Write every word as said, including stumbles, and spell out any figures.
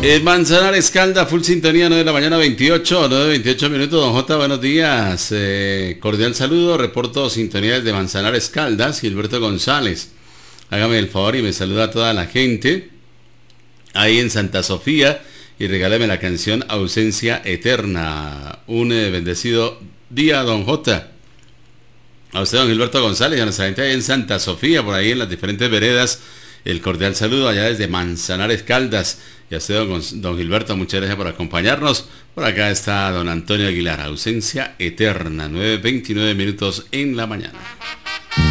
En Manzanares Caldas, full sintonía, nueve de la mañana, veintiocho, nueve veintiocho minutos. Don J, buenos días. Eh, cordial saludo, reporto sintonía desde Manzanares Caldas, Gilberto González. Hágame el favor y me saluda a toda la gente ahí en Santa Sofía y regáleme la canción Ausencia Eterna. Un eh, bendecido día, don J. A usted, don Gilberto González, y a nuestra gente ahí en Santa Sofía, por ahí en las diferentes veredas. El cordial saludo allá desde Manzanares Caldas. Y a usted, don, don Gilberto, muchas gracias por acompañarnos. Por acá está don Antonio Aguilar, Ausencia Eterna, nueve veintinueve minutos en la mañana.